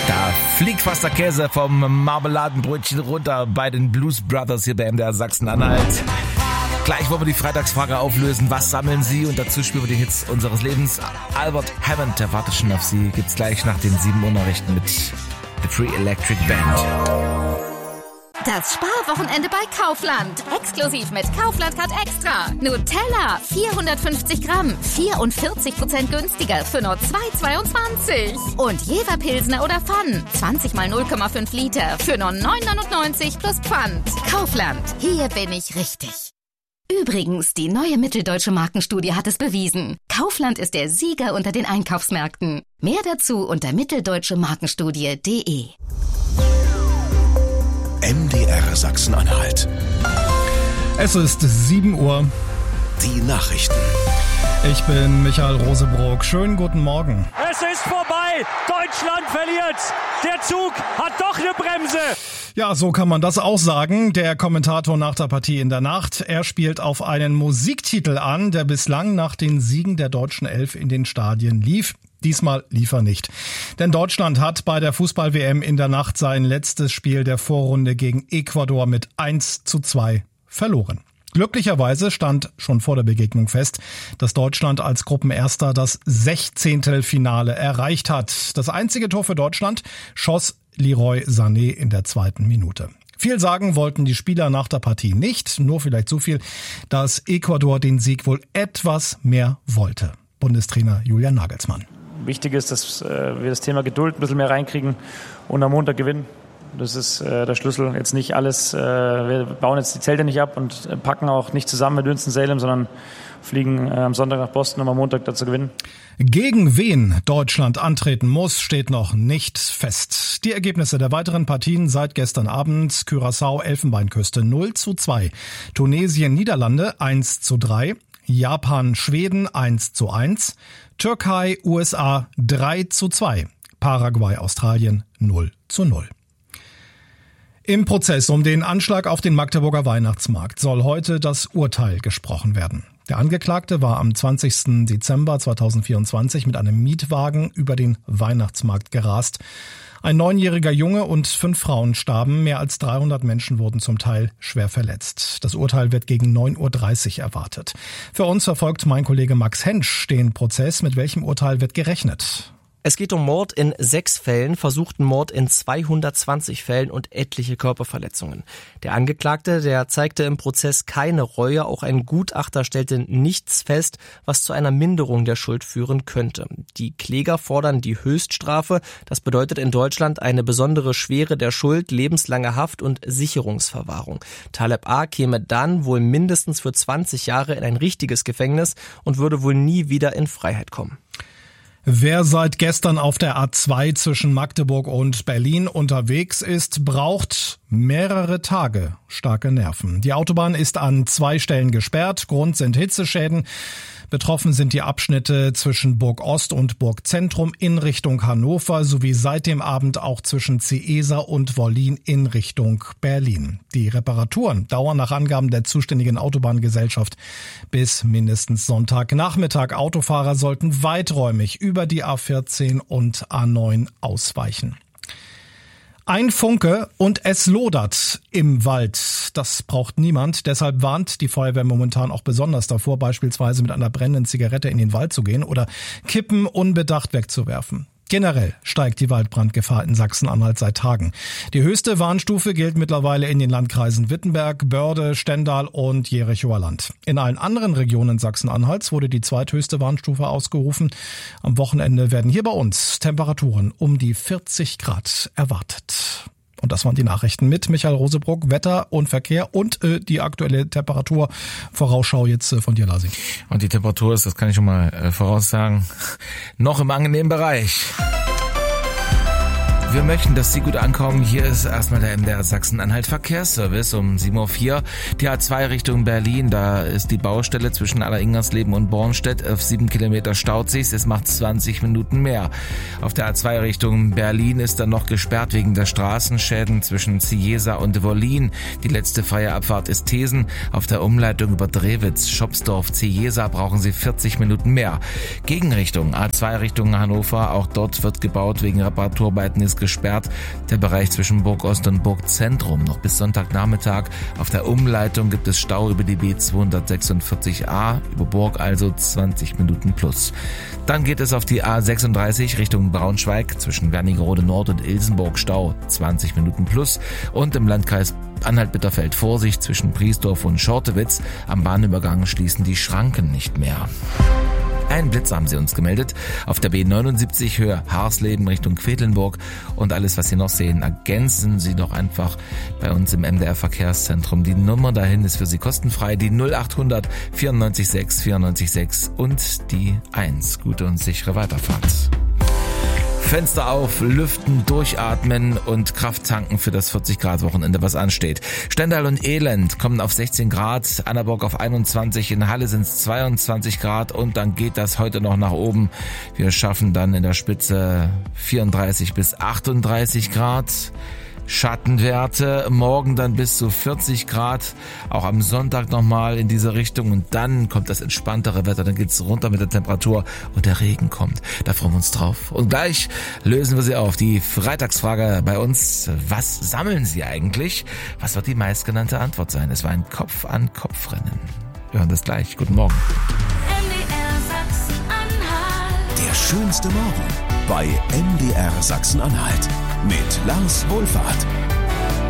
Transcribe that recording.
Da fliegt fast der Käse vom Marmeladenbrötchen runter bei den Blues Brothers hier bei MDR Sachsen-Anhalt. Gleich wollen wir die Freitagsfrage auflösen. Was sammeln Sie? Und dazu spielen wir die Hits unseres Lebens. Albert Hammond, der wartet schon auf Sie. Gibt's gleich nach den 7 Uhr Nachrichten mit The Free Electric Band. Das Sparwochenende bei Kaufland. Exklusiv mit Kaufland Card Extra. Nutella, 450 Gramm, 44% günstiger für nur 2,22. Und Jever Pilsner oder Pfann, 20 mal 0,5 Liter für nur 9,99 plus Pfand. Kaufland, hier bin ich richtig. Übrigens, die neue Mitteldeutsche Markenstudie hat es bewiesen. Kaufland ist der Sieger unter den Einkaufsmärkten. Mehr dazu unter mitteldeutschemarkenstudie.de. MDR Sachsen-Anhalt. Es ist 7 Uhr. Die Nachrichten. Ich bin Michael Rosebrock. Schönen guten Morgen. Es ist vorbei. Deutschland verliert. Der Zug hat doch eine Bremse. Ja, so kann man das auch sagen. Der Kommentator nach der Partie in der Nacht. Er spielt auf einen Musiktitel an, der bislang nach den Siegen der deutschen Elf in den Stadien lief. Diesmal lief er nicht. Denn Deutschland hat bei der Fußball-WM in der Nacht sein letztes Spiel der Vorrunde gegen Ecuador mit 1:2 verloren. Glücklicherweise stand schon vor der Begegnung fest, dass Deutschland als Gruppenerster das 16. Finale erreicht hat. Das einzige Tor für Deutschland schoss Leroy Sané in der 2. Minute. Viel sagen wollten die Spieler nach der Partie nicht, nur vielleicht so viel, dass Ecuador den Sieg wohl etwas mehr wollte. Bundestrainer Julian Nagelsmann. Wichtig ist, dass wir das Thema Geduld ein bisschen mehr reinkriegen und am Montag gewinnen. Das ist der Schlüssel. Jetzt nicht alles, wir bauen jetzt die Zelte nicht ab und packen auch nicht zusammen mit Winston-Salem, sondern fliegen am Sonntag nach Boston, um am Montag da zu gewinnen. Gegen wen Deutschland antreten muss, steht noch nicht fest. Die Ergebnisse der weiteren Partien seit gestern Abend: Curaçao, Elfenbeinküste 0:2, Tunesien, Niederlande 1:3, Japan, Schweden 1:1, Türkei, USA 3:2, Paraguay, Australien 0:0. Im Prozess um den Anschlag auf den Magdeburger Weihnachtsmarkt soll heute das Urteil gesprochen werden. Der Angeklagte war am 20. Dezember 2024 mit einem Mietwagen über den Weihnachtsmarkt gerast. Ein 9-jähriger Junge und 5 Frauen starben, mehr als 300 Menschen wurden zum Teil schwer verletzt. Das Urteil wird gegen 9:30 Uhr erwartet. Für uns verfolgt mein Kollege Max Hensch den Prozess. Mit welchem Urteil wird gerechnet? Es geht um Mord in 6 Fällen, versuchten Mord in 220 Fällen und etliche Körperverletzungen. Der Angeklagte, der zeigte im Prozess keine Reue, auch ein Gutachter stellte nichts fest, was zu einer Minderung der Schuld führen könnte. Die Kläger fordern die Höchststrafe, das bedeutet in Deutschland eine besondere Schwere der Schuld, lebenslange Haft und Sicherungsverwahrung. Taleb A. käme dann wohl mindestens für 20 Jahre in ein richtiges Gefängnis und würde wohl nie wieder in Freiheit kommen. Wer seit gestern auf der A2 zwischen Magdeburg und Berlin unterwegs ist, braucht mehrere Tage starke Nerven. Die Autobahn ist an 2 Stellen gesperrt. Grund sind Hitzeschäden. Betroffen sind die Abschnitte zwischen Burg Ost und Burg Zentrum in Richtung Hannover sowie seit dem Abend auch zwischen Ciesa und Wollin in Richtung Berlin. Die Reparaturen dauern nach Angaben der zuständigen Autobahngesellschaft bis mindestens Sonntagnachmittag. Autofahrer sollten weiträumig über die A14 und A9 ausweichen. Ein Funke und es lodert im Wald. Das braucht niemand. Deshalb warnt die Feuerwehr momentan auch besonders davor, beispielsweise mit einer brennenden Zigarette in den Wald zu gehen oder Kippen unbedacht wegzuwerfen. Generell steigt die Waldbrandgefahr in Sachsen-Anhalt seit Tagen. Die höchste Warnstufe gilt mittlerweile in den Landkreisen Wittenberg, Börde, Stendal und Jerichower Land. In allen anderen Regionen Sachsen-Anhalts wurde die zweithöchste Warnstufe ausgerufen. Am Wochenende werden hier bei uns Temperaturen um die 40 Grad erwartet. Und das waren die Nachrichten mit Michael Rosebrock, Wetter und Verkehr und die aktuelle Temperaturvorausschau jetzt von dir, Lasi. Und die Temperatur ist, das kann ich schon mal voraussagen, noch im angenehmen Bereich. Wir möchten, dass Sie gut ankommen. Hier ist erstmal der MDR Sachsen-Anhalt Verkehrsservice um 7:04 Uhr. Die A2 Richtung Berlin, da ist die Baustelle zwischen Alleringersleben und Bornstedt auf 7 Kilometer staut sich. Es macht 20 Minuten mehr. Auf der A2 Richtung Berlin ist dann noch gesperrt wegen der Straßenschäden zwischen Ciesa und Wollin. Die letzte freie Abfahrt ist Thesen. Auf der Umleitung über Drewitz, Schopsdorf, Ciesa brauchen Sie 40 Minuten mehr. Gegenrichtung A2 Richtung Hannover, auch dort wird gebaut. Wegen Reparaturbeitem ist gesperrt, der Bereich zwischen Burgost und Burgzentrum. Noch bis Sonntagnachmittag. Auf der Umleitung gibt es Stau über die B246a, über Burg also 20 Minuten plus. Dann geht es auf die A36 Richtung Braunschweig, zwischen Wernigerode Nord und Ilsenburg Stau 20 Minuten plus und im Landkreis Anhalt-Bitterfeld Vorsicht zwischen Priesdorf und Schortewitz. Am Bahnübergang schließen die Schranken nicht mehr. Ein Blitz haben sie uns gemeldet auf der B79 Höhe Harsleben Richtung Quedlinburg. Und alles, was Sie noch sehen, ergänzen Sie doch einfach bei uns im MDR Verkehrszentrum. Die Nummer dahin ist für Sie kostenfrei, die 0800 94 6 94 6 und die 1. Gute und sichere Weiterfahrt. Fenster auf, lüften, durchatmen und Kraft tanken für das 40-Grad-Wochenende, was ansteht. Stendal und Elend kommen auf 16 Grad, Annaburg auf 21, in Halle sind es 22 Grad und dann geht das heute noch nach oben. Wir schaffen dann in der Spitze 34 bis 38 Grad. Schattenwerte, morgen dann bis zu 40 Grad, auch am Sonntag nochmal in diese Richtung und dann kommt das entspanntere Wetter, dann geht's runter mit der Temperatur und der Regen kommt. Da freuen wir uns drauf. Und gleich lösen wir sie auf. Die Freitagsfrage bei uns, was sammeln Sie eigentlich? Was wird die meistgenannte Antwort sein? Es war ein Kopf-an-Kopf-Rennen. Wir hören das gleich. Guten Morgen. Der schönste Morgen bei MDR Sachsen-Anhalt mit Lars Wohlfahrt.